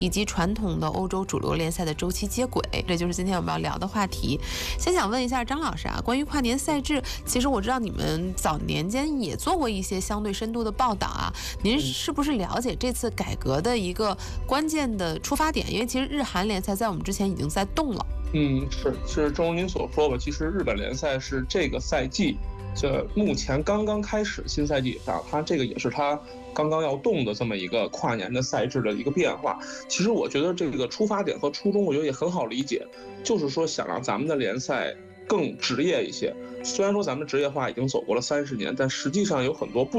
以及传统的欧洲主流联赛的周期接轨，这就是今天我们要聊的话题。先想问一下张老师啊，关于跨年赛制，其实我知道你们早年间也做过一些相对深度的报道啊，您是不是了解这次改革的一个关键的出发点？因为其实日韩联赛在我们之前已经在动了。 是正如您所说吧，其实日本联赛是这个赛季，这目前刚刚开始新赛季上，它这个也是它刚刚要动的这么一个跨年的赛制的一个变化。其实我觉得这个出发点和初衷，我觉得也很好理解，就是说想让咱们的联赛更职业一些。虽然说咱们职业化已经走过了30年，但实际上有很多不